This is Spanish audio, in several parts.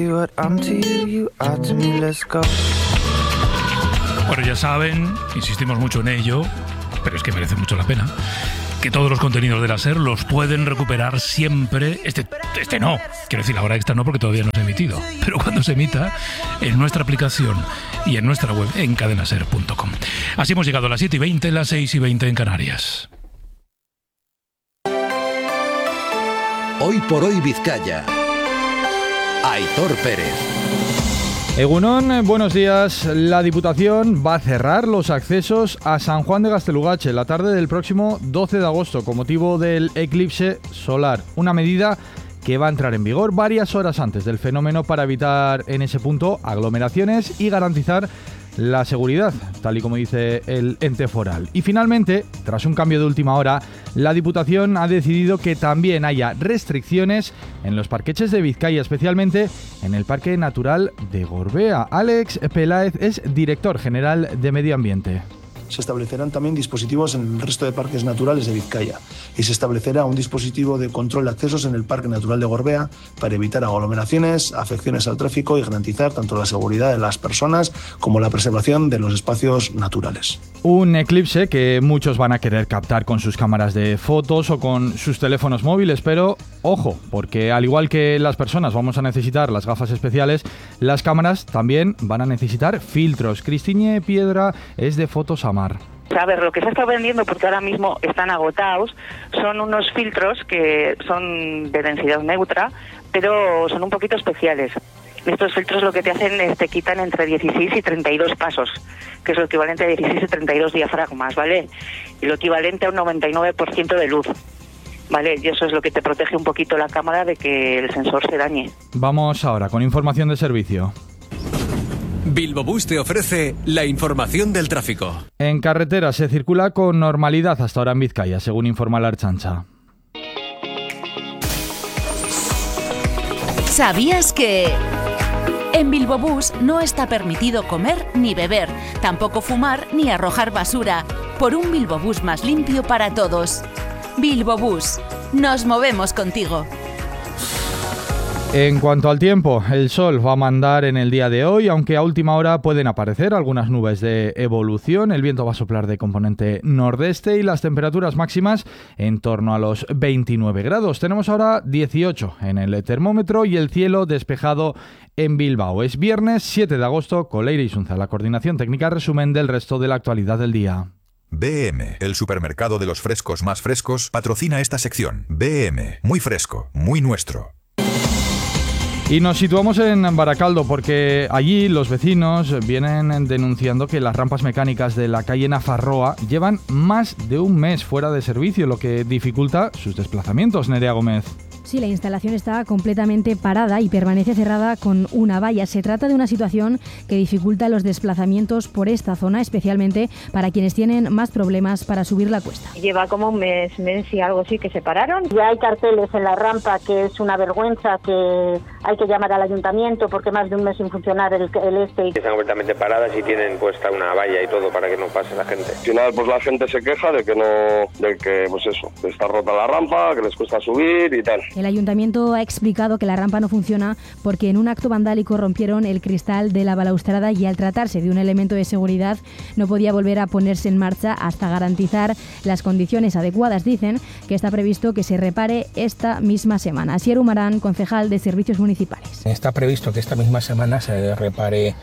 Bueno, ya saben, insistimos mucho en ello, pero es que merece mucho la pena, que todos los contenidos de la SER los pueden recuperar siempre. Este no, quiero decir, la hora extra no, porque todavía no se ha emitido, pero cuando se emita, en nuestra aplicación y en nuestra web, en cadenaser.com. Así hemos llegado a las 7:20, las 6:20 en Canarias. Hoy por hoy Vizcaya. Aitor Pérez. Egunon, buenos días. La Diputación va a cerrar los accesos a San Juan de Gaztelugatxe la tarde del próximo 12 de agosto con motivo del eclipse solar. Una medida que va a entrar en vigor varias horas antes del fenómeno para evitar en ese punto aglomeraciones y garantizar la seguridad, tal y como dice el ente foral. Y finalmente, tras un cambio de última hora, la Diputación ha decidido que también haya restricciones en los parqueches de Vizcaya, especialmente en el Parque Natural de Gorbea. Alex Peláez es director general de Medio Ambiente. Se establecerán también dispositivos en el resto de parques naturales de Vizcaya y se establecerá un dispositivo de control de accesos en el Parque Natural de Gorbea para evitar aglomeraciones, afecciones al tráfico y garantizar tanto la seguridad de las personas como la preservación de los espacios naturales. Un eclipse que muchos van a querer captar con sus cámaras de fotos o con sus teléfonos móviles, pero ojo, porque al igual que las personas vamos a necesitar las gafas especiales, las cámaras también van a necesitar filtros. Cristiñe Piedra es de Fotos Amar. A ver, lo que se está vendiendo, porque ahora mismo están agotados, son unos filtros que son de densidad neutra, pero son un poquito especiales. Estos filtros lo que te hacen es te quitan entre 16 y 32 pasos, que es lo equivalente a 16 y 32 diafragmas, ¿vale? Y lo equivalente a un 99% de luz, ¿vale? Y eso es lo que te protege un poquito la cámara de que el sensor se dañe. Vamos ahora con información de servicio. Bilbobús te ofrece la información del tráfico. En carretera se circula con normalidad hasta ahora en Vizcaya, según informa la Ertzaintza. ¿Sabías que...? En Bilbobús no está permitido comer ni beber, tampoco fumar ni arrojar basura, por un Bilbobús más limpio para todos. Bilbobús, nos movemos contigo. En cuanto al tiempo, el sol va a mandar en el día de hoy, aunque a última hora pueden aparecer algunas nubes de evolución. El viento va a soplar de componente nordeste y las temperaturas máximas en torno a los 29 grados. Tenemos ahora 18 en el termómetro y el cielo despejado en Bilbao. Es viernes 7 de agosto, con Leire Isunza, la coordinación técnica, resumen del resto de la actualidad del día. BM, el supermercado de los frescos más frescos, patrocina esta sección. BM, muy fresco, muy nuestro. Y nos situamos en Baracaldo porque allí los vecinos vienen denunciando que las rampas mecánicas de la calle Nafarroa llevan más de un mes fuera de servicio, lo que dificulta sus desplazamientos. Nerea Gómez. Sí, la instalación está completamente parada y permanece cerrada con una valla. Se trata de una situación que dificulta los desplazamientos por esta zona, especialmente para quienes tienen más problemas para subir la cuesta. Lleva como un mes y algo así que se pararon. Ya hay carteles en la rampa que es una vergüenza, que hay que llamar al ayuntamiento porque más de un mes sin funcionar el este. Están completamente paradas y tienen puesta una valla y todo para que no pase la gente. Al final pues la gente se queja de que pues eso, que está rota la rampa, que les cuesta subir y tal. El ayuntamiento ha explicado que la rampa no funciona porque en un acto vandálico rompieron el cristal de la balaustrada y al tratarse de un elemento de seguridad no podía volver a ponerse en marcha hasta garantizar las condiciones adecuadas. Dicen que está previsto que se repare esta misma semana. Asier Humarán, concejal de Servicios Municipales. Está previsto que esta misma semana se repare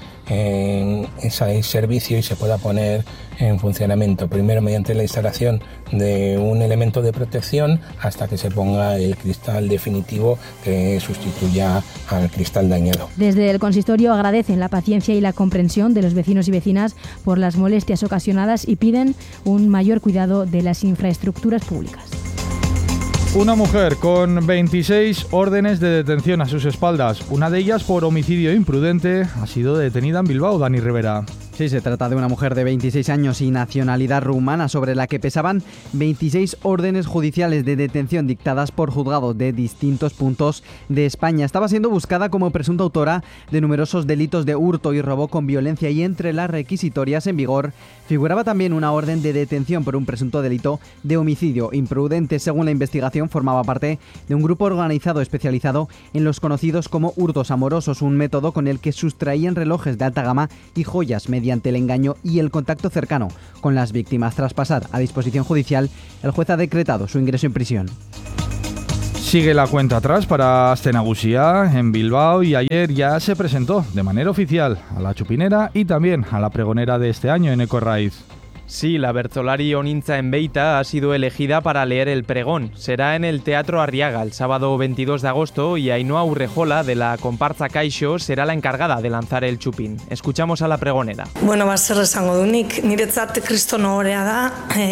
ese servicio y se pueda poner en funcionamiento, primero mediante la instalación de un elemento de protección hasta que se ponga el cristal definitivo que sustituya al cristal dañado. Desde el consistorio agradecen la paciencia y la comprensión de los vecinos y vecinas por las molestias ocasionadas y piden un mayor cuidado de las infraestructuras públicas. Una mujer con 26 órdenes de detención a sus espaldas, una de ellas por homicidio imprudente, ha sido detenida en Bilbao. Dani Rivera. Sí, se trata de una mujer de 26 años y nacionalidad rumana sobre la que pesaban 26 órdenes judiciales de detención dictadas por juzgados de distintos puntos de España. Estaba siendo buscada como presunta autora de numerosos delitos de hurto y robo con violencia, y entre las requisitorias en vigor figuraba también una orden de detención por un presunto delito de homicidio imprudente. Según la investigación, formaba parte de un grupo organizado especializado en los conocidos como hurtos amorosos, un método con el que sustraían relojes de alta gama y joyas mediante el engaño y el contacto cercano con las víctimas. Tras pasar a disposición judicial, el juez ha decretado su ingreso en prisión. Sigue la cuenta atrás para Aste Nagusia en Bilbao, y ayer ya se presentó de manera oficial a la chupinera y también a la pregonera de este año, Eneko Raiz. Sí, la bertsolari Onintza Enbeita ha sido elegida para leer el pregón. Será en el Teatro Arriaga el sábado 22 de agosto y Ainhoa Urrejola, de la comparsa Kaixo, será la encargada de lanzar el txupin. Escuchamos a la pregonera. Bueno, zer esango dunik, niretzat kristono orea da,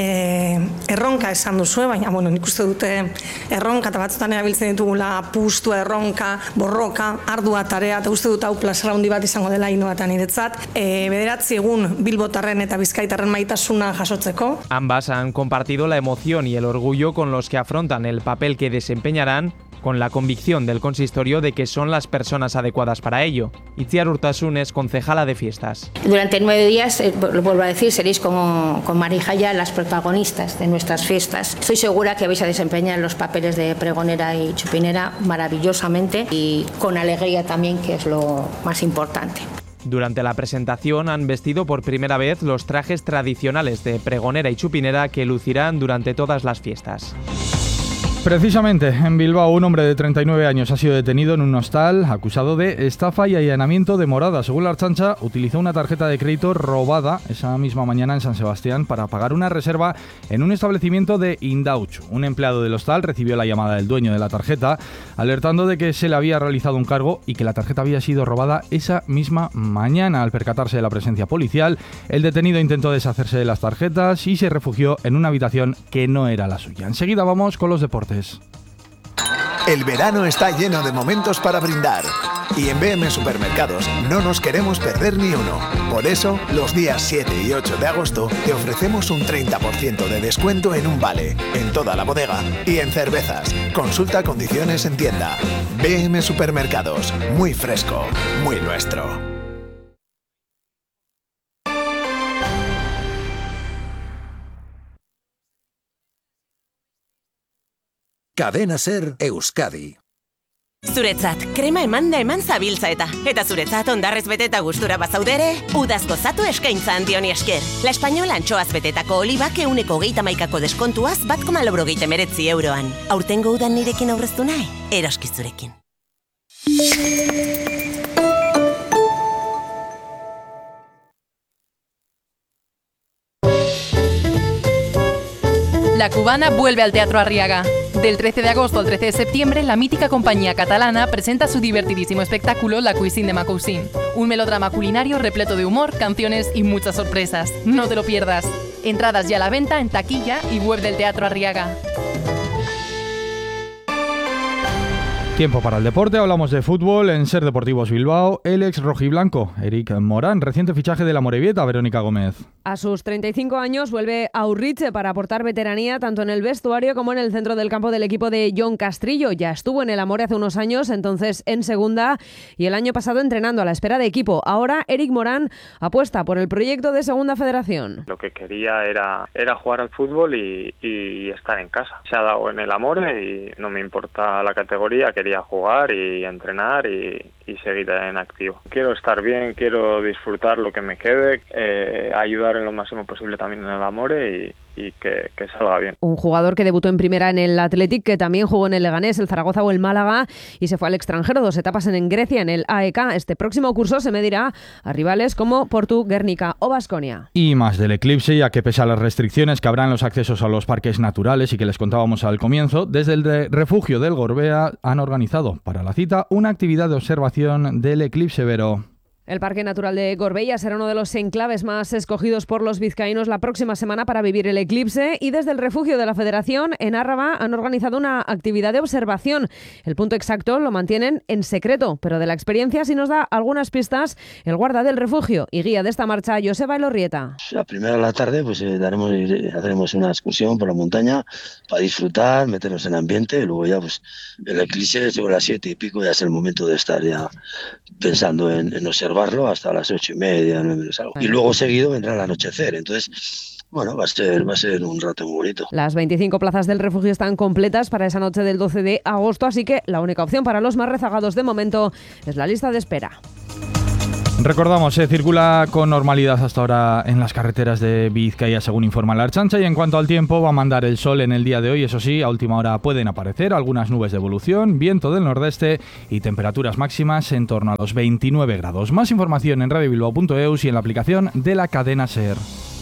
erronka esan duzue, baina nik uste dute erronka eta batzutan erabiltzen ditugula pustua, erronka, borroka, ardua, tarea, eta uste dut hau plazera handi bat izango dela Ainhoa eta niretzat. 9 egun bilbotarren eta bizkaitarren maitasuna jasotzeko. Ambas han compartido la emoción y el orgullo con los que afrontan el papel que desempeñarán, con la convicción del consistorio de que son las personas adecuadas para ello. Itziar Urtasun es concejala de fiestas. Durante 9 días, lo vuelvo a decir, seréis como con Marijaya las protagonistas de nuestras fiestas. Estoy segura que vais a desempeñar los papeles de pregonera y chupinera maravillosamente y con alegría también, que es lo más importante. Durante la presentación han vestido por primera vez los trajes tradicionales de pregonera y chupinera que lucirán durante todas las fiestas. Precisamente, en Bilbao, un hombre de 39 años ha sido detenido en un hostal acusado de estafa y allanamiento de morada. Según la Ertzaintza, utilizó una tarjeta de crédito robada esa misma mañana en San Sebastián para pagar una reserva en un establecimiento de Indauch. Un empleado del hostal recibió la llamada del dueño de la tarjeta, alertando de que se le había realizado un cargo y que la tarjeta había sido robada esa misma mañana. Al percatarse de la presencia policial, el detenido intentó deshacerse de las tarjetas y se refugió en una habitación que no era la suya. Enseguida vamos con los deportes. El verano está lleno de momentos para brindar y en BM Supermercados no nos queremos perder ni uno. Por eso, los días 7 y 8 de agosto te ofrecemos un 30% de descuento en un vale, en toda la bodega y en cervezas. Consulta condiciones en tienda. BM Supermercados, muy fresco, muy nuestro. Cadena Ser Euskadi. Zuretzat, krema eman zabiltza eta zuretzat ondarrez beteta gustura bazaudere, udaz gozatu eskaintza handioni esker. La Española antxoaz betetako olibak 1,30ko deskontuaz 1,99 euroan. Aurtengo udan nirekin aurreztu nahi, eroski zurekin. La Cubana vuelve al Teatro Arriaga. Del 13 de agosto al 13 de septiembre, la mítica compañía catalana presenta su divertidísimo espectáculo La Cuisine de ma Cousine, un melodrama culinario repleto de humor, canciones y muchas sorpresas. No te lo pierdas. Entradas ya a la venta en taquilla y web del Teatro Arriaga. Tiempo para el deporte, hablamos de fútbol en Ser Deportivos Bilbao. El ex rojiblanco, Eric Morán, reciente fichaje de la Morevieta, Verónica Gómez. A sus 35 años vuelve a Urriche para aportar veteranía tanto en el vestuario como en el centro del campo del equipo de Jon Castrillo. Ya estuvo en el Amore hace unos años, entonces en segunda, y el año pasado entrenando a la espera de equipo. Ahora Eric Morán apuesta por el proyecto de Segunda Federación. Lo que quería era jugar al fútbol y estar en casa. Se ha dado en el Amore y no me importa la categoría, quería jugar y entrenar y seguir en activo. Quiero estar bien, quiero disfrutar lo que me quede, ayudar en lo máximo posible también en el Amore y que salga bien. Un jugador que debutó en primera en el Athletic, que también jugó en el Leganés, el Zaragoza o el Málaga y se fue al extranjero, 2 etapas en Grecia, en el AEK. Este próximo curso se medirá a rivales como Portu, Guernica o Baskonia. Y más del eclipse, ya que pese a las restricciones que habrá en los accesos a los parques naturales y que les contábamos al comienzo, desde el refugio del Gorbea han organizado para la cita una actividad de observación del eclipse, Vero. El Parque Natural de Gorbella será uno de los enclaves más escogidos por los vizcaínos la próxima semana para vivir el eclipse, y desde el refugio de la Federación en Árrava han organizado una actividad de observación. El punto exacto lo mantienen en secreto, pero de la experiencia sí nos da algunas pistas el guarda del refugio y guía de esta marcha, Joseba Elorrieta. A primera de la tarde haremos una excursión por la montaña para disfrutar, meternos en ambiente, y luego ya el eclipse sobre las 7:00 ya es el momento de estar ya pensando en observar hasta las 8:30, 9 algo. Y luego seguido vendrá el anochecer. Entonces, va a ser un rato muy bonito. Las 25 plazas del refugio están completas para esa noche del 12 de agosto, así que la única opción para los más rezagados de momento es la lista de espera. Recordamos, se circula con normalidad hasta ahora en las carreteras de Vizcaya, según informa la Ertzaintza, y en cuanto al tiempo, va a mandar el sol en el día de hoy. Eso sí, a última hora pueden aparecer algunas nubes de evolución, viento del nordeste y temperaturas máximas en torno a los 29 grados. Más información en radiobilbao.eus y en la aplicación de la cadena SER.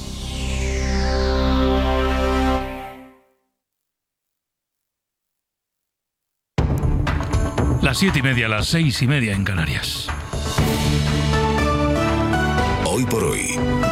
Las 7:30, las 6:30 en Canarias. Hoy por hoy,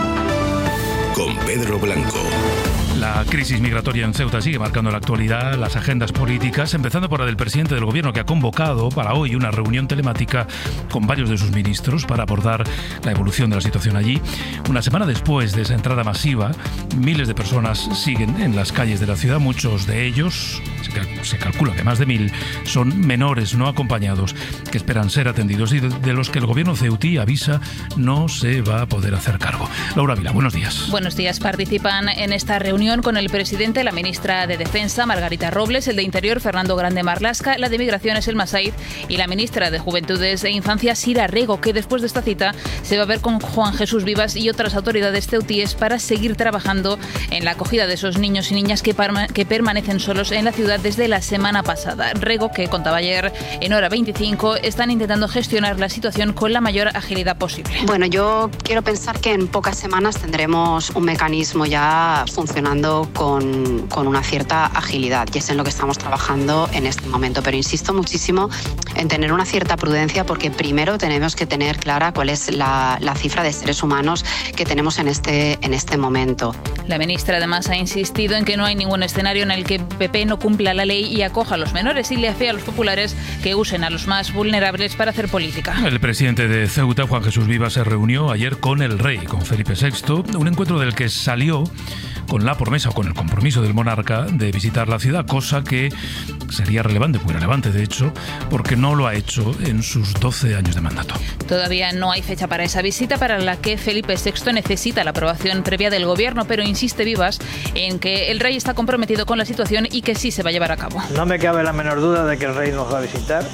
con Pedro Blanco. La crisis migratoria en Ceuta sigue marcando la actualidad, las agendas políticas, empezando por la del presidente del gobierno, que ha convocado para hoy una reunión telemática con varios de sus ministros para abordar la evolución de la situación allí. Una semana después de esa entrada masiva, miles de personas siguen en las calles de la ciudad. Muchos de ellos, se calcula que más de 1.000, son menores no acompañados que esperan ser atendidos y de los que el gobierno ceutí avisa no se va a poder hacer cargo. Laura Vila, buenos días. Buenos días. Participan en esta reunión con el presidente, la ministra de Defensa, Margarita Robles, el de Interior, Fernando Grande Marlaska, la de Migraciones, Elma Said, y la ministra de Juventudes e Infancia, Sira Rego, que después de esta cita se va a ver con Juan Jesús Vivas y otras autoridades ceutíes para seguir trabajando en la acogida de esos niños y niñas que permanecen solos en la ciudad desde la semana pasada. Rego, que contaba ayer en Hora 25, están intentando gestionar la situación con la mayor agilidad posible. Bueno, yo quiero pensar que en pocas semanas tendremos un mecanismo ya funcionando con una cierta agilidad, y es en lo que estamos trabajando en este momento. Pero insisto muchísimo en tener una cierta prudencia, porque primero tenemos que tener clara cuál es la cifra de seres humanos que tenemos en este momento. La ministra además ha insistido en que no hay ningún escenario en el que PP no cumpla la ley y acoja a los menores, y le afea a los populares que usen a los más vulnerables para hacer política. El presidente de Ceuta, Juan Jesús Vivas, se reunió ayer con el rey, con Felipe VI, un encuentro del que salió con la promesa o con el compromiso del monarca de visitar la ciudad, cosa que sería relevante, muy relevante de hecho, porque no lo ha hecho en sus 12 años de mandato. Todavía no hay fecha para esa visita, para la que Felipe VI necesita la aprobación previa del gobierno, pero insiste Vivas en que el rey está comprometido con la situación y que sí se va a llevar a cabo. No me cabe la menor duda de que el rey nos va a visitar,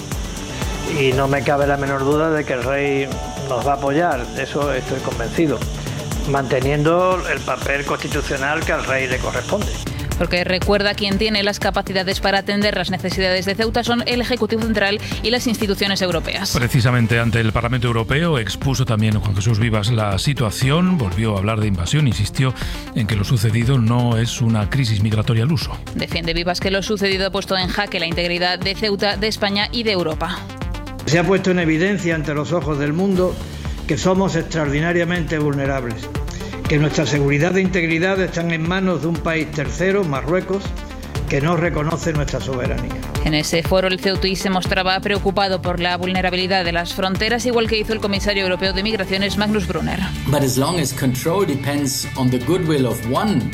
y no me cabe la menor duda de que el rey nos va a apoyar, de eso estoy convencido, manteniendo el papel constitucional que al rey le corresponde. Porque recuerda, quien tiene las capacidades para atender las necesidades de Ceuta son el Ejecutivo Central y las instituciones europeas. Precisamente ante el Parlamento Europeo expuso también Juan Jesús Vivas la situación, volvió a hablar de invasión, insistió en que lo sucedido no es una crisis migratoria al uso. Defiende Vivas que lo sucedido ha puesto en jaque la integridad de Ceuta, de España y de Europa. Se ha puesto en evidencia ante los ojos del mundo que somos extraordinariamente vulnerables, que nuestra seguridad e integridad están en manos de un país tercero, Marruecos, que no reconoce nuestra soberanía. En ese foro el ceutí se mostraba preocupado por la vulnerabilidad de las fronteras, igual que hizo el comisario europeo de Migraciones, Magnus Brunner. But as long as control depends on the goodwill of one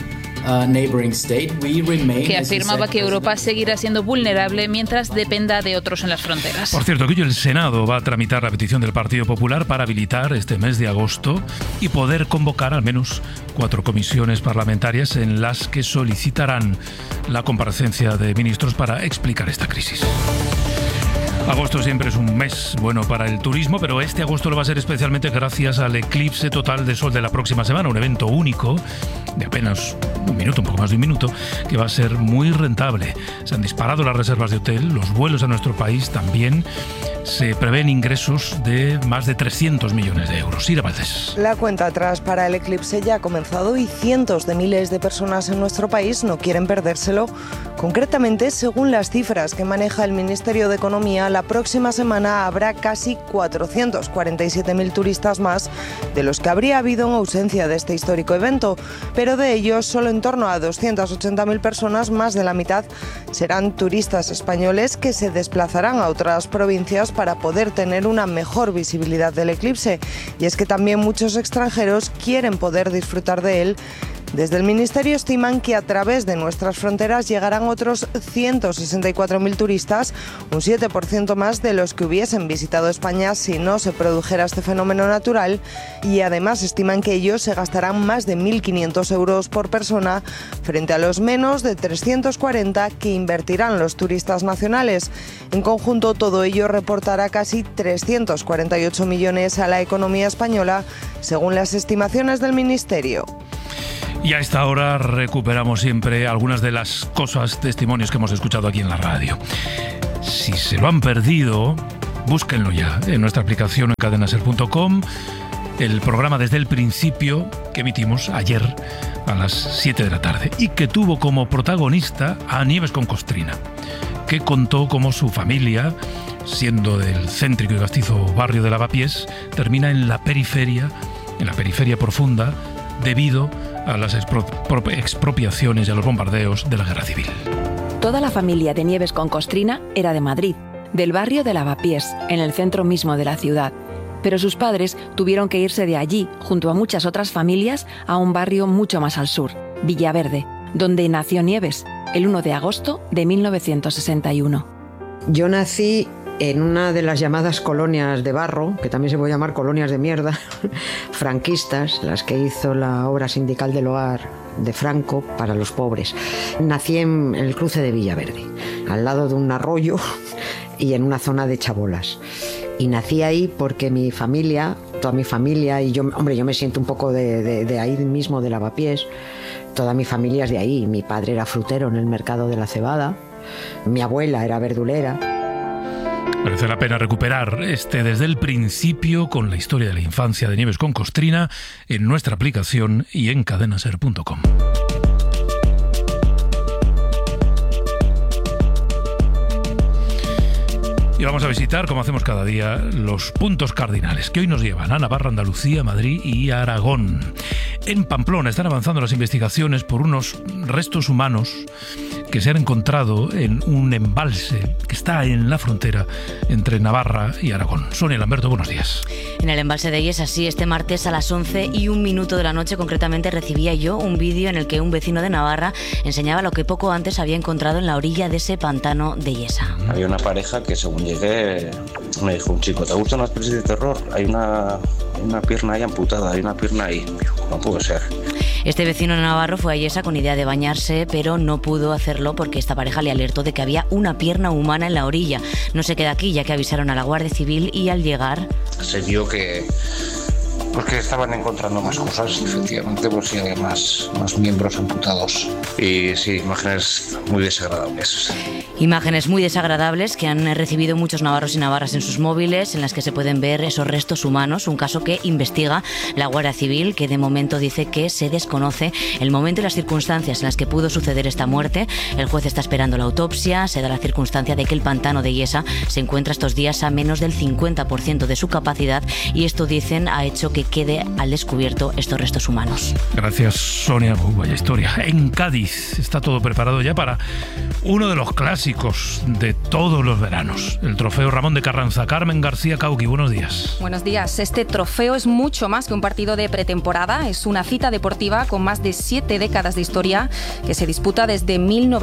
que afirmaba que Europa seguirá siendo vulnerable mientras dependa de otros en las fronteras. Por cierto, que hoy el Senado va a tramitar la petición del Partido Popular para habilitar este mes de agosto y poder convocar al menos 4 comisiones parlamentarias en las que solicitarán la comparecencia de ministros para explicar esta crisis. Agosto siempre es un mes bueno para el turismo, pero este agosto lo va a ser especialmente gracias al eclipse total de sol de la próxima semana, un evento único de apenas un minuto, un poco más de un minuto, que va a ser muy rentable. Se han disparado las reservas de hotel, los vuelos a nuestro país también. Se prevén ingresos de más de 300 millones de euros. Sira Valdés. La cuenta atrás para el eclipse ya ha comenzado y cientos de miles de personas en nuestro país no quieren perdérselo Concretamente, según las cifras que maneja el Ministerio de Economía, la próxima semana habrá casi 447.000 turistas más de los que habría habido en ausencia de este histórico evento, pero de ellos solo en torno a 280.000 personas, más de la mitad, serán turistas españoles que se desplazarán a otras provincias para poder tener una mejor visibilidad del eclipse. Y es que también muchos extranjeros quieren poder disfrutar de él. Desde el Ministerio estiman que a través de nuestras fronteras llegarán otros 164.000 turistas, un 7% más de los que hubiesen visitado España si no se produjera este fenómeno natural, y además estiman que ellos se gastarán más de 1.500 euros por persona frente a los menos de 340 que invertirán los turistas nacionales. En conjunto, todo ello reportará casi 348 millones a la economía española, según las estimaciones del Ministerio. Y a esta hora recuperamos siempre algunas de las cosas, testimonios que hemos escuchado aquí en la radio. Si se lo han perdido, búsquenlo ya en nuestra aplicación en cadenaser.com, el programa Desde el Principio que emitimos ayer a las 7 de la tarde y que tuvo como protagonista a Nieves con Costrina, que contó cómo su familia, siendo del céntrico y castizo barrio de Lavapiés, termina en la periferia profunda debido a las expropiaciones y a los bombardeos de la Guerra Civil. Toda la familia de Nieves con Costrina era de Madrid, del barrio de Lavapiés, en el centro mismo de la ciudad. Pero sus padres tuvieron que irse de allí, junto a muchas otras familias, a un barrio mucho más al sur, Villaverde, donde nació Nieves, el 1 de agosto de 1961. Yo nací en una de las llamadas colonias de barro, que también se puede llamar colonias de mierda, franquistas, las que hizo la obra sindical del hogar de Franco para los pobres. Nací en el cruce de Villaverde, al lado de un arroyo y en una zona de chabolas. Y nací ahí porque mi familia, toda mi familia, y yo me siento un poco de ahí mismo, de Lavapiés, toda mi familia es de ahí. Mi padre era frutero en el mercado de la Cebada, mi abuela era verdulera. Merece la pena recuperar Desde el Principio con la historia de la infancia de Nieves con Costrina en nuestra aplicación y en cadenaser.com. Y vamos a visitar, como hacemos cada día, los puntos cardinales que hoy nos llevan a Navarra, Andalucía, Madrid y Aragón. En Pamplona están avanzando las investigaciones por unos restos humanos que se han encontrado en un embalse que está en la frontera entre Navarra y Aragón. Sonia Lamberto, buenos días. En el embalse de Illesa, sí, este martes a las 11:01 de la noche, concretamente, recibía yo un vídeo en el que un vecino de Navarra enseñaba lo que poco antes había encontrado en la orilla de ese pantano de Illesa. Había una pareja que, según llegué, me dijo un chico: ¿te gustan las pelis de terror? Hay una pierna ahí amputada, hay una pierna ahí. No puede ser. Este vecino navarro fue a Illesa con idea de bañarse, pero no pudo hacerlo porque esta pareja le alertó de que había una pierna humana en la orilla. No se queda aquí, ya que avisaron a la Guardia Civil y al llegar se vio que estaban encontrando más cosas, efectivamente, pues sí había más miembros amputados. Y sí, imágenes muy desagradables. Imágenes muy desagradables que han recibido muchos navarros y navarras en sus móviles, en las que se pueden ver esos restos humanos, un caso que investiga la Guardia Civil, que de momento dice que se desconoce el momento y las circunstancias en las que pudo suceder esta muerte. El juez está esperando la autopsia. Se da la circunstancia de que el pantano de Illesa se encuentra estos días a menos del 50% de su capacidad, y esto, dicen, ha hecho que quede al descubierto estos restos humanos. Gracias, Sonia. Vaya historia. En Cádiz está todo preparado ya para uno de los clásicos de todos los veranos, el Trofeo Ramón de Carranza. Carmen García Cauqui, buenos días. Buenos días. Este trofeo es mucho más que un partido de pretemporada. Es una cita deportiva con más de 7 décadas de historia, que se disputa desde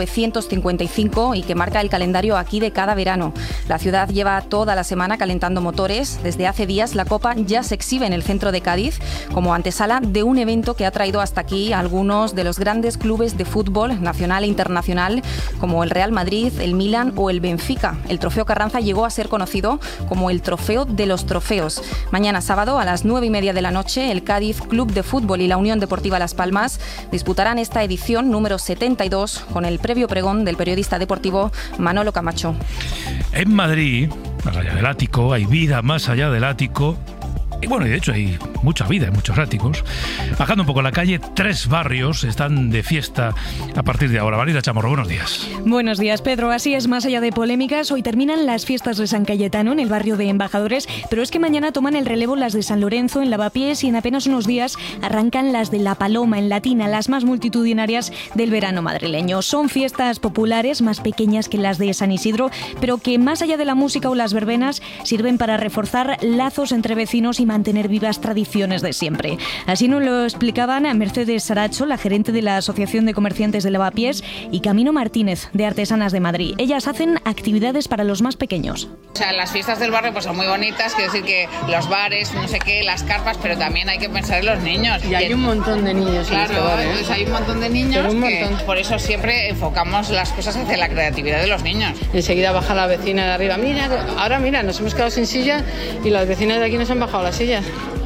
1955 y que marca el calendario aquí de cada verano. La ciudad lleva toda la semana calentando motores. Desde hace días la Copa ya se exhibe en el centro de Cádiz como antesala de un evento que ha traído hasta aquí a algunos de los grandes clubes de fútbol nacional e internacional, como el Real Madrid, el Milan o el Benfica. El Trofeo Carranza llegó a ser conocido como el Trofeo de los Trofeos. Mañana sábado a las 9:30 de la noche, el Cádiz Club de Fútbol y la Unión Deportiva Las Palmas disputarán esta edición número 72 con el previo pregón del periodista deportivo Manolo Camacho. En Madrid, más allá del ático, hay vida más allá del ático. Y bueno, y de hecho hay mucha vida en muchos áticos. Bajando un poco la calle, 3 barrios están de fiesta a partir de ahora. Valida Chamorro, buenos días. Buenos días, Pedro. Así es, más allá de polémicas, hoy terminan las fiestas de San Cayetano en el barrio de Embajadores, pero es que mañana toman el relevo las de San Lorenzo en Lavapiés y en apenas unos días arrancan las de La Paloma en Latina, las más multitudinarias del verano madrileño. Son fiestas populares más pequeñas que las de San Isidro, pero que más allá de la música o las verbenas sirven para reforzar lazos entre vecinos y mantener vivas tradiciones de siempre. Así nos lo explicaban a Mercedes Saracho, la gerente de la Asociación de Comerciantes de Lavapiés, y Camino Martínez, de Artesanas de Madrid. Ellas hacen actividades para los más pequeños. O sea, las fiestas del barrio pues son muy bonitas, quiero decir que los bares, no sé qué, las carpas, pero también hay que pensar en los niños. Y hay un montón de niños. Claro, entonces hay un montón de niños que por eso siempre enfocamos las cosas hacia la creatividad de los niños. Enseguida baja la vecina de arriba, mira, nos hemos quedado sin silla y las vecinas de aquí nos han bajado la silla.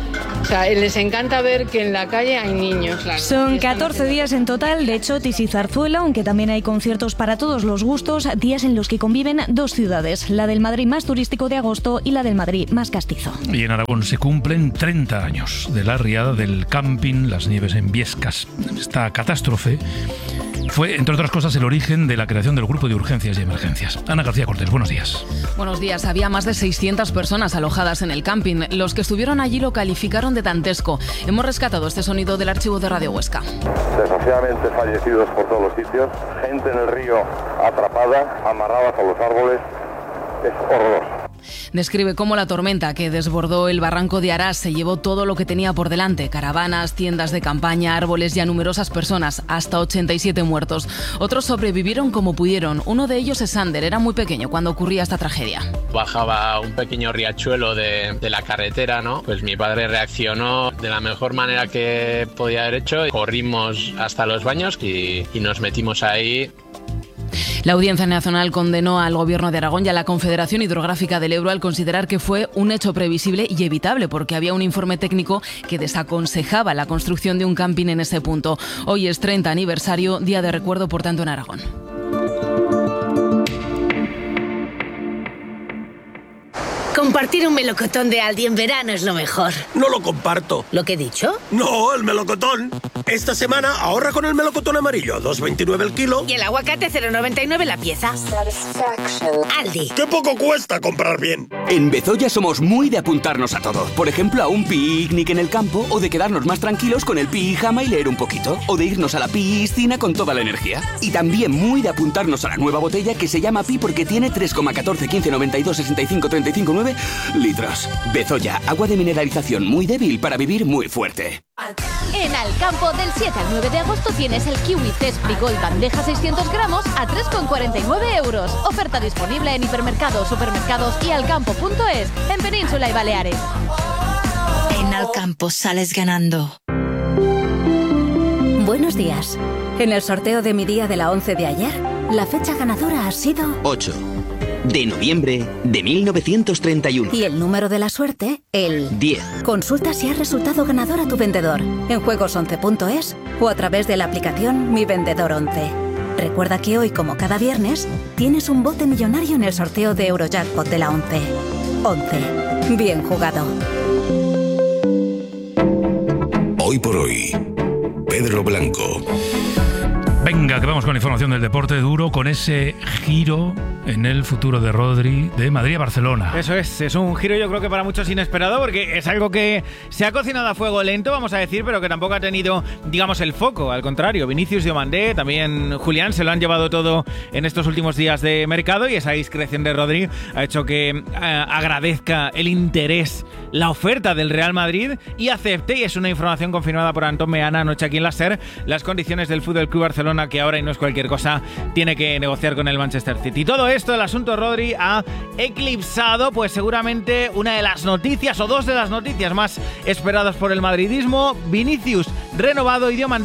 O sea, les encanta ver que en la calle hay niños. Claro. Son 14 días en total de chotis y zarzuela, aunque también hay conciertos para todos los gustos, días en los que conviven 2 ciudades, la del Madrid más turístico de agosto y la del Madrid más castizo. Y en Aragón se cumplen 30 años de la riada del camping Las Nieves en Biescas. Esta catástrofe fue, entre otras cosas, el origen de la creación del Grupo de Urgencias y Emergencias. Ana García Cortés, buenos días. Buenos días. Había más de 600 personas alojadas en el camping. Los que estuvieron allí lo calificaron de dantesco. Hemos rescatado este sonido del archivo de Radio Huesca. Desgraciadamente fallecidos por todos los sitios, gente en el río atrapada, amarradas a los árboles. Es horroroso. Describe cómo la tormenta que desbordó el barranco de Arás se llevó todo lo que tenía por delante: caravanas, tiendas de campaña, árboles y a numerosas personas, hasta 87 muertos. Otros sobrevivieron como pudieron. Uno de ellos es Ander, era muy pequeño cuando ocurría esta tragedia. Bajaba un pequeño riachuelo de la carretera, ¿no? Pues mi padre reaccionó de la mejor manera que podía haber hecho. Corrimos hasta los baños y nos metimos ahí. La Audiencia Nacional condenó al Gobierno de Aragón y a la Confederación Hidrográfica del Ebro al considerar que fue un hecho previsible y evitable, porque había un informe técnico que desaconsejaba la construcción de un camping en ese punto. Hoy es 30 aniversario, día de recuerdo, por tanto, en Aragón. Compartir un melocotón de Aldi en verano es lo mejor. No lo comparto. ¿Lo que he dicho? No, el melocotón. Esta semana ahorra con el melocotón amarillo, 2,29 el kilo. Y el aguacate, 0,99 la pieza. Aldi. ¡Qué poco cuesta comprar bien! En Bezoya somos muy de apuntarnos a todo. Por ejemplo, a un picnic en el campo, o de quedarnos más tranquilos con el pijama y leer un poquito, o de irnos a la piscina con toda la energía. Y también muy de apuntarnos a la nueva botella que se llama Pi porque tiene 3,14, 15, 92, 65, 35, 9 litros. Bezoya, agua de mineralización muy débil para vivir muy fuerte. En Alcampo, del 7 al 9 de agosto tienes el kiwi Zespri Gold bandeja 600 gramos a 3,49 euros. Oferta disponible en hipermercados, supermercados y alcampo.es, en Península y Baleares. En Alcampo sales ganando. Buenos días. En el sorteo de mi día de la 11 de ayer, la fecha ganadora ha sido 8 de noviembre de 1931. Y el número de la suerte, el 10. Consulta si has resultado ganador a tu vendedor en juegos11.es o a través de la aplicación Mi Vendedor 11. Recuerda que hoy, como cada viernes, tienes un bote millonario en el sorteo de Eurojackpot de la 11. 11. Bien jugado. Hoy por hoy, Pedro Blanco. Venga, que vamos con la información del deporte duro, con ese giro en el futuro de Rodri de Madrid a Barcelona. Eso es un giro yo creo que para muchos inesperado, porque es algo que se ha cocinado a fuego lento, vamos a decir, pero que tampoco ha tenido, digamos, el foco. Al contrario, Vinicius, Diomandé, también Julián se lo han llevado todo en estos últimos días de mercado, y esa discreción de Rodri ha hecho que agradezca el interés, la oferta del Real Madrid, y acepte, y es una información confirmada por Antón Meana anoche aquí en la SER, las condiciones del FC Barcelona, que ahora, y no es cualquier cosa, tiene que negociar con el Manchester City. Todo esto, el asunto Rodri, ha eclipsado pues seguramente una de las noticias, o dos de las noticias más esperadas por el madridismo: Vinicius renovado y Diomandé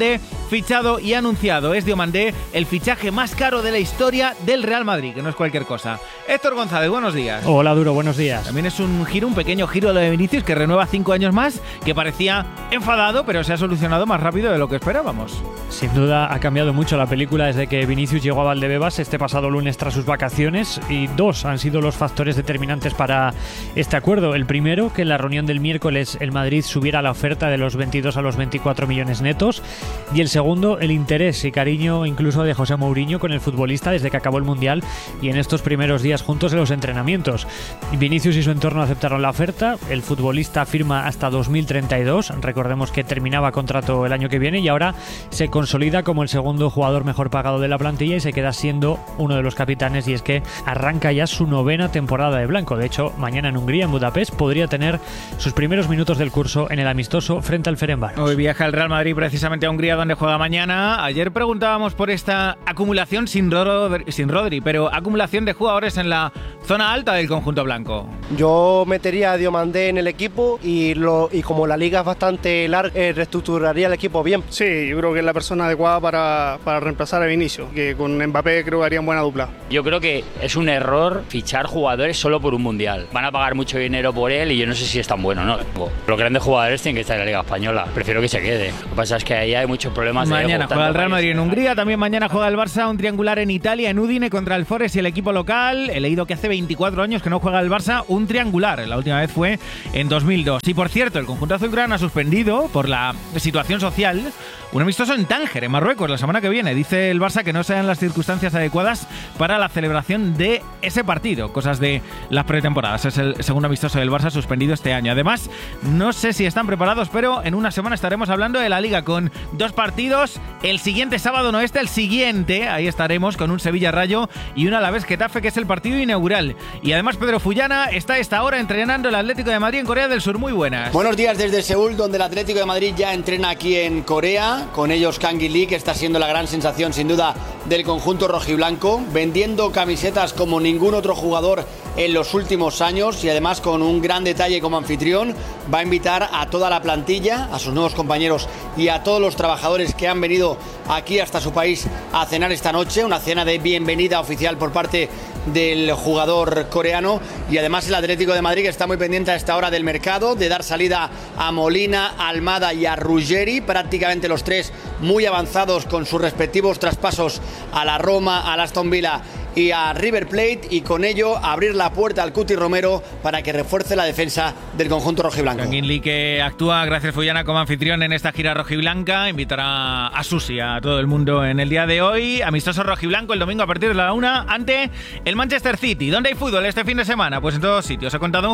fichado y anunciado. Es Diomandé el fichaje más caro de la historia del Real Madrid, que no es cualquier cosa. Héctor González, buenos días. Hola, Duro, buenos días. También es un pequeño giro lo de Vinicius, que renueva 5 años más, que parecía enfadado, pero se ha solucionado más rápido de lo que esperábamos. Sin duda ha cambiado mucho la película desde que Vinicius llegó a Valdebebas este pasado lunes tras sus vacaciones, y dos han sido los factores determinantes para este acuerdo. El primero, que en la reunión del miércoles el Madrid subiera la oferta de los 22 a los 24 millones netos, y el segundo, el interés y cariño incluso de José Mourinho con el futbolista desde que acabó el Mundial y en estos primeros días juntos en los entrenamientos. Vinicius y su entorno aceptaron la oferta, el futbolista firma hasta 2032, recordemos que terminaba contrato el año que viene y ahora se consolida como el segundo jugador mejor pagado de la plantilla y se queda siendo uno de los capitanes, y es que arranca ya su 9ª temporada de blanco. De hecho, mañana en Hungría, en Budapest, podría tener sus primeros minutos del curso en el amistoso frente al Ferencváros. Hoy viaja el Real Madrid precisamente a Hungría, donde juega mañana. Ayer preguntábamos por esta acumulación sin Rodri, pero acumulación de jugadores en la zona alta del conjunto blanco. Yo metería a Diomandé en el equipo y como la liga es bastante larga, reestructuraría el equipo bien. Sí, yo creo que es la persona adecuada para reemplazar a Vinicius, que con Mbappé creo que harían buena dupla. Yo creo que es un error fichar jugadores solo por un mundial. Van a pagar mucho dinero por él y yo no sé si es tan bueno, ¿no? Los grandes jugadores tienen que estar en la Liga Española. Prefiero que se quede. Lo que pasa es que ahí hay muchos problemas. Mañana juega el Real Madrid en Hungría, también mañana juega el Barça, un triangular en Italia, en Udine contra el Forest y el equipo local. He leído que hace 24 años que no juega el Barça un triangular. La última vez fue en 2002. Y por cierto, el conjunto azulgrana ha suspendido por la situación social un amistoso en Tánger, en Marruecos, la semana que viene. Dice el Barça que no sean las circunstancias adecuadas para la celebración de ese partido. Cosas de las pretemporadas. Es el segundo amistoso del Barça suspendido este año. Además, no sé si están preparados, pero en una semana estaremos hablando de la Liga con 2 partidos. El siguiente sábado, no el siguiente. Ahí estaremos con un Sevilla-Rayo y un Alavés-Getafe, que es el partido inaugural. Y además, Pedro Fullana está a esta hora entrenando el Atlético de Madrid en Corea del Sur. Muy buenas. Buenos días desde Seúl, donde el Atlético de Madrid ya entrena aquí en Corea. Con ellos Kang In Lee, que está siendo la gran sensación sin duda del conjunto rojiblanco, vendiendo camisetas como ningún otro jugador en los últimos años, y además con un gran detalle como anfitrión, va a invitar a toda la plantilla, a sus nuevos compañeros y a todos los trabajadores que han venido aquí hasta su país a cenar esta noche, una cena de bienvenida oficial por parte del jugador coreano. Y además el Atlético de Madrid está muy pendiente a esta hora del mercado, de dar salida a Molina, a Almada y a Ruggeri, prácticamente los tres muy avanzados con sus respectivos traspasos a la Roma, al Aston Villa y a River Plate, y con ello abrir la puerta al Cuti Romero para que refuerce la defensa del conjunto rojiblanco. Kang In Lee, que actúa, gracias Fullana, como anfitrión en esta gira rojiblanca, invitará a Susi, a todo el mundo en el día de hoy. Amistoso rojiblanco el domingo a partir de la 1 ante el Manchester City. ¿Dónde hay fútbol este fin de semana? Pues en todos sitios. He contado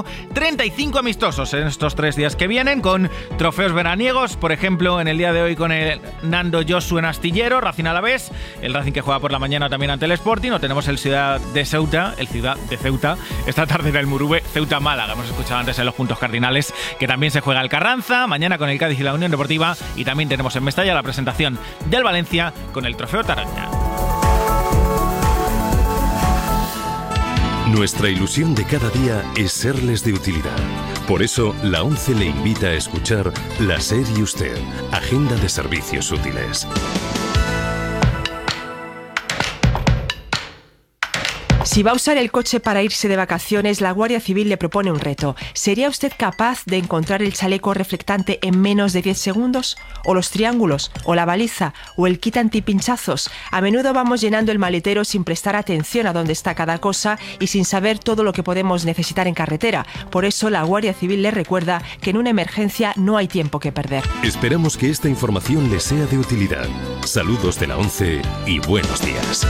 35 amistosos en estos 3 días que vienen, con trofeos veraniegos, por ejemplo, en el día de hoy con el Nando Josu en Astillero, Racing Alavés, el Racing que juega por la mañana también ante el Sporting. No tenemos el Ciudad de Ceuta, esta tarde en el Murube, Ceuta-Málaga. Hemos escuchado antes en los puntos cardinales que también se juega el Carranza, mañana con el Cádiz y la Unión Deportiva, y también tenemos en Mestalla la presentación del Valencia con el Trofeo Taronja. Nuestra ilusión de cada día es serles de utilidad. Por eso, la ONCE le invita a escuchar La SER y Usted, Agenda de Servicios Útiles. Si va a usar el coche para irse de vacaciones, la Guardia Civil le propone un reto. ¿Sería usted capaz de encontrar el chaleco reflectante en menos de 10 segundos? ¿O los triángulos? ¿O la baliza? ¿O el kit antipinchazos? A menudo vamos llenando el maletero sin prestar atención a dónde está cada cosa y sin saber todo lo que podemos necesitar en carretera. Por eso la Guardia Civil le recuerda que en una emergencia no hay tiempo que perder. Esperamos que esta información le sea de utilidad. Saludos de la ONCE y buenos días.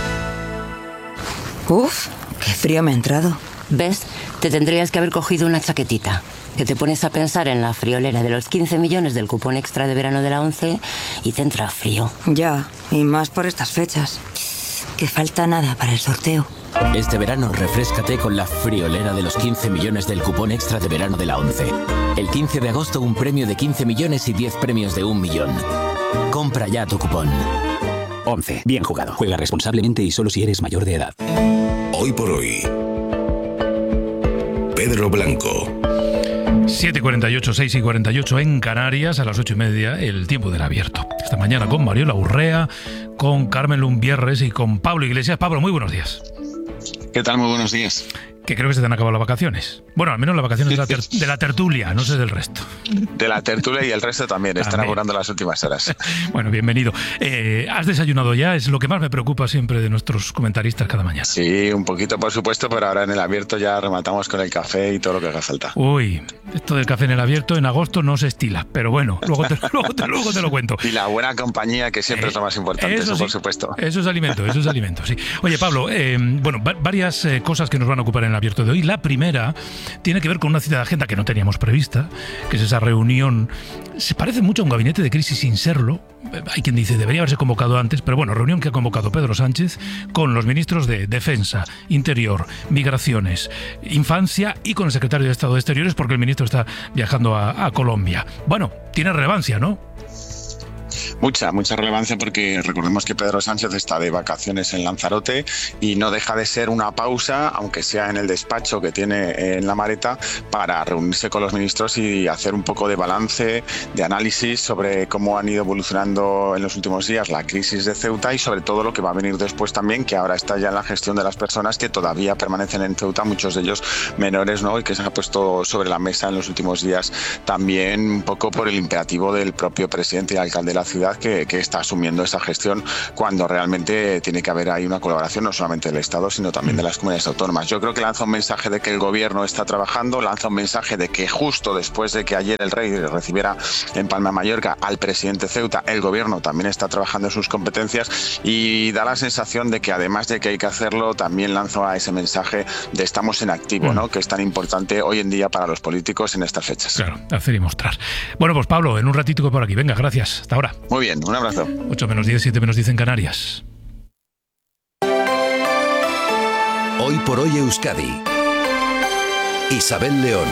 Uf, qué frío me ha entrado. ¿Ves? Te tendrías que haber cogido una chaquetita. Que te pones a pensar en la friolera de los 15 millones del cupón extra de verano de la ONCE y te entra frío. Ya, y más por estas fechas. Que falta nada para el sorteo. Este verano refréscate con la friolera de los 15 millones del cupón extra de verano de la ONCE. El 15 de agosto un premio de 15 millones y 10 premios de 1 millón. Compra ya tu cupón. ONCE. Bien jugado. Juega responsablemente y solo si eres mayor de edad. Hoy por hoy, Pedro Blanco. 7:48, 6:48 en Canarias, a las 8:30, el tiempo del abierto. Esta mañana con Mariola Urrea, con Carmen Lumbierres y con Pablo Iglesias. Pablo, muy buenos días. ¿Qué tal? Muy buenos días. Que creo que se te han acabado las vacaciones. Bueno, al menos las vacaciones de la tertulia, no sé del resto. De la tertulia y el resto también, están apurando las últimas horas. Bueno, bienvenido. ¿Has desayunado ya? Es lo que más me preocupa siempre de nuestros comentaristas cada mañana. Sí, un poquito por supuesto, pero ahora en el abierto ya rematamos con el café y todo lo que haga falta. Uy, esto del café en el abierto en agosto no se estila, pero bueno, luego te lo cuento. Y la buena compañía, que siempre es lo más importante, eso sí, por supuesto. Eso es alimento, sí. Oye, Pablo, varias cosas que nos van a ocupar en el abierto de hoy. La primera tiene que ver con una cita de agenda que no teníamos prevista, que es esa reunión. Se parece mucho a un gabinete de crisis sin serlo. Hay quien dice debería haberse convocado antes, pero bueno, reunión que ha convocado Pedro Sánchez con los ministros de Defensa, Interior, Migraciones, Infancia y con el secretario de Estado de Exteriores, porque el ministro está viajando a Colombia. Bueno, tiene relevancia, ¿no? Mucha relevancia, porque recordemos que Pedro Sánchez está de vacaciones en Lanzarote y no deja de ser una pausa, aunque sea en el despacho que tiene en la maleta, para reunirse con los ministros y hacer un poco de balance, de análisis sobre cómo han ido evolucionando en los últimos días la crisis de Ceuta y sobre todo lo que va a venir después también, que ahora está ya en la gestión de las personas que todavía permanecen en Ceuta, muchos de ellos menores, ¿no? Y que se ha puesto sobre la mesa en los últimos días también un poco por el imperativo del propio presidente y alcalde de la ciudad, que está asumiendo esa gestión cuando realmente tiene que haber ahí una colaboración no solamente del Estado sino también de las comunidades autónomas. Yo creo que lanza un mensaje de que el gobierno está trabajando, lanza un mensaje de que justo después de que ayer el rey recibiera en Palma de Mallorca al presidente Ceuta, el gobierno también está trabajando en sus competencias y da la sensación de que además de que hay que hacerlo, también lanza ese mensaje de estamos en activo, ¿no? Que es tan importante hoy en día para los políticos en estas fechas. Claro, hacer y mostrar. Bueno, pues Pablo, en un ratito por aquí. Venga, gracias. Hasta ahora. Muy bien, un abrazo. 8:10, 7:10 en Canarias. Hoy por hoy Euskadi. Isabel León.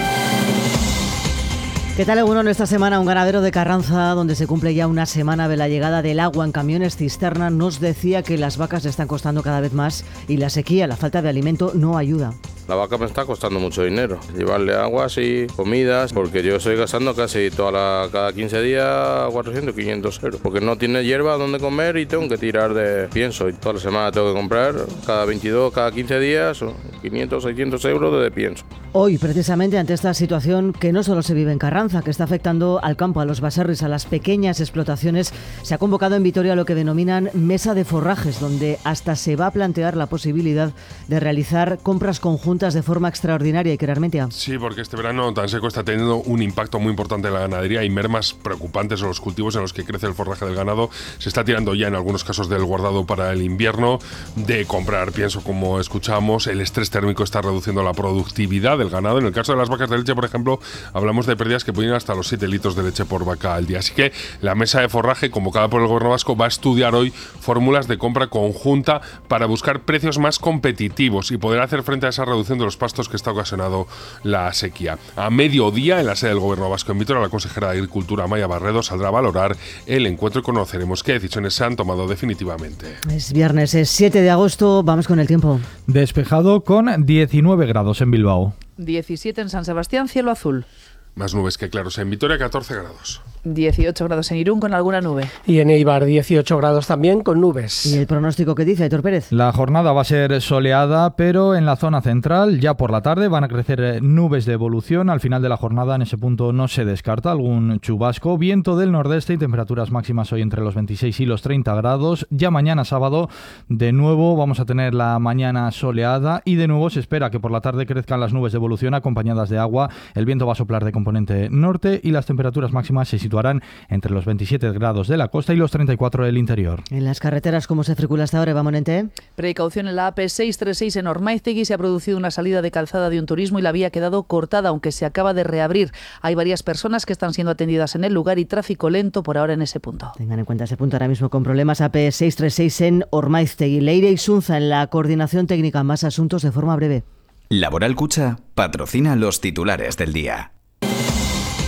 ¿Qué tal, Egunon? Esta semana un ganadero de Carranza, donde se cumple ya una semana de la llegada del agua en camiones cisterna, nos decía que las vacas le están costando cada vez más y la sequía, la falta de alimento, no ayuda. La vaca me está costando mucho dinero, llevarle aguas y comidas, porque yo estoy gastando casi cada 15 días 400, 500 euros, porque no tiene hierba donde comer y tengo que tirar de pienso. Y toda la semana tengo que comprar, cada 15 días, 500, 600 euros de pienso. Hoy, precisamente ante esta situación que no solo se vive en Carranza, que está afectando al campo, a los baserris, a las pequeñas explotaciones, se ha convocado en Vitoria lo que denominan mesa de forrajes, donde hasta se va a plantear la posibilidad de realizar compras conjuntas de forma extraordinaria. Y Armentia. Sí, porque este verano tan seco está teniendo un impacto muy importante en la ganadería y mermas preocupantes en los cultivos en los que crece el forraje del ganado. Se está tirando ya en algunos casos del guardado para el invierno, de comprar pienso, como escuchamos. El estrés térmico está reduciendo la productividad del ganado. En el caso de las vacas de leche, por ejemplo, hablamos de pérdidas que pueden ir hasta los 7 litros de leche por vaca al día. Así que la mesa de forraje, convocada por el Gobierno vasco, va a estudiar hoy fórmulas de compra conjunta para buscar precios más competitivos y poder hacer frente a esa reducción de los pastos que está ocasionando la sequía. A mediodía, en la sede del Gobierno vasco en Vitoria, la consejera de Agricultura, Amaia Barredo, saldrá a valorar el encuentro y conoceremos qué decisiones se han tomado definitivamente. Es viernes, es 7 de agosto, vamos con el tiempo. Despejado con 19 grados en Bilbao. 17 en San Sebastián, cielo azul. Más nubes que claros en Vitoria, 14 grados. 18 grados en Irún con alguna nube. Y en Eibar 18 grados también con nubes. ¿Y el pronóstico qué dice, Aitor Pérez? La jornada va a ser soleada, pero en la zona central ya por la tarde van a crecer nubes de evolución. Al final de la jornada en ese punto no se descarta algún chubasco. Viento del nordeste y temperaturas máximas hoy entre los 26 y los 30 grados. Ya mañana sábado de nuevo vamos a tener la mañana soleada y de nuevo se espera que por la tarde crezcan las nubes de evolución acompañadas de agua. El viento va a soplar de componente norte y las temperaturas máximas se situarán entre los 27 grados de la costa y los 34 del interior. En las carreteras, ¿cómo se circula hasta ahora, Eva Monente? Precaución en la AP 636 en Ormaiztegui. Se ha producido una salida de calzada de un turismo y la vía ha quedado cortada, aunque se acaba de reabrir. Hay varias personas que están siendo atendidas en el lugar y tráfico lento por ahora en ese punto. Tengan en cuenta ese punto ahora mismo con problemas. AP 636 en Ormaiztegui. Leire Isunza en la coordinación técnica. Más asuntos de forma breve. Laboral Cucha patrocina los titulares del día.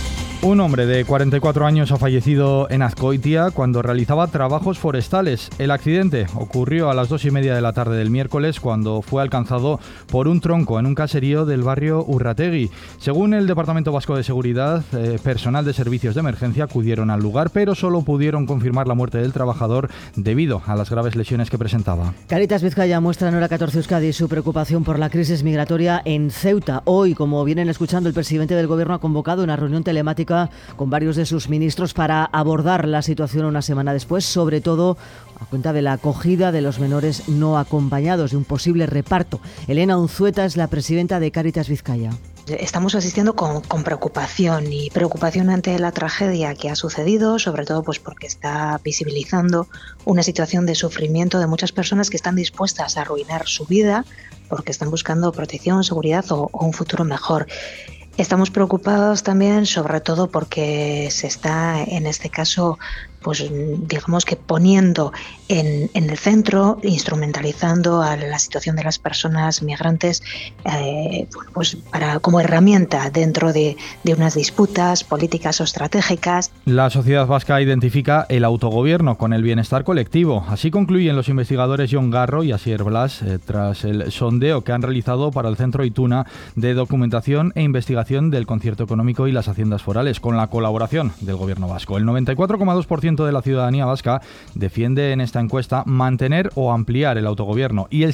Un hombre de 44 años ha fallecido en Azcoitia cuando realizaba trabajos forestales. El accidente ocurrió a las 2:30 de la tarde del miércoles cuando fue alcanzado por un tronco en un caserío del barrio Urrategui. Según el Departamento Vasco de Seguridad, personal de servicios de emergencia acudieron al lugar, pero solo pudieron confirmar la muerte del trabajador debido a las graves lesiones que presentaba. Cáritas Vizcaya muestra en Hora 14 Euskadi su preocupación por la crisis migratoria en Ceuta. Hoy, como vienen escuchando, el presidente del Gobierno ha convocado una reunión telemática con varios de sus ministros para abordar la situación una semana después, sobre todo a cuenta de la acogida de los menores no acompañados, de un posible reparto. Elena Unzueta es la presidenta de Cáritas Vizcaya. Estamos asistiendo con preocupación ante la tragedia que ha sucedido, sobre todo pues porque está visibilizando una situación de sufrimiento de muchas personas que están dispuestas a arruinar su vida porque están buscando protección, seguridad o un futuro mejor. Estamos preocupados también, sobre todo porque se está, en este caso, pues digamos que poniendo en el centro, instrumentalizando a la situación de las personas migrantes pues como herramienta dentro de unas disputas políticas o estratégicas. La sociedad vasca identifica el autogobierno con el bienestar colectivo. Así concluyen los investigadores Jon Garro y Asier Blas tras el sondeo que han realizado para el Centro Ituna de Documentación e Investigación del Concierto Económico y las Haciendas Forales, con la colaboración del Gobierno vasco. El 94,2% de la ciudadanía vasca defiende en esta encuesta mantener o ampliar el autogobierno y el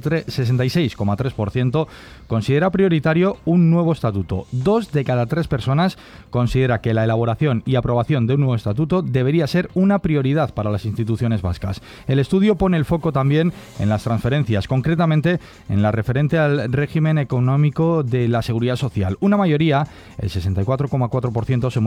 66,3% considera prioritario un nuevo estatuto. 2 de cada 3 personas considera que la elaboración y aprobación de un nuevo estatuto debería ser una prioridad para las instituciones vascas. El estudio pone el foco también en las transferencias, concretamente en la referente al régimen económico de la Seguridad Social. Una mayoría, el 64,4%, se